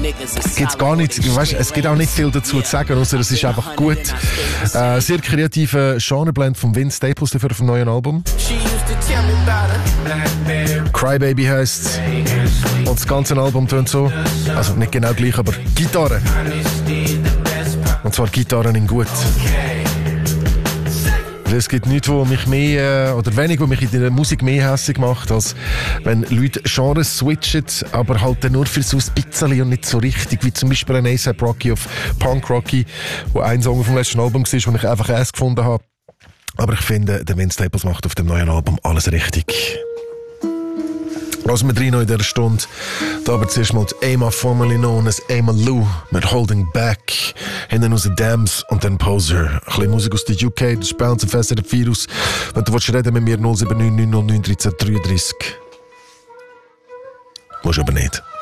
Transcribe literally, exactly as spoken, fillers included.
gibt's gar nicht, weißt, es gibt auch nicht viel dazu zu sagen, außer es ist einfach gut. Äh, sehr kreativer Genreblend von Vince Staples dafür auf dem neuen Album. Crybaby heisst. Und das ganze Album tönt so. Also nicht genau gleich, aber Gitarre. Und zwar Gitarren in gut. Es gibt nichts, was mich mehr, oder wenig, was mich in der Musik mehr hässig macht, als wenn Leute Genres switchen, aber halt nur für so ein bisschen und nicht so richtig, wie zum Beispiel ein A$AP Rocky auf Punk Rocky, wo ein Song vom letzten Album war, den ich einfach erst gefunden habe. Aber ich finde, der Vince Staples macht auf dem neuen Album alles richtig. Lassen wir rein noch in dieser Stunde. Da aber zuerst mal die Ema, formerly known as Ema Lou, mit Holding Back. Hinten raus Dams und dann Poser. Ein bisschen Musik aus der U K, das ist bei uns ein F S R F Virus. Wenn du willst reden mit mir, null sieben neun neun null neun eins drei drei drei. Musst aber nicht.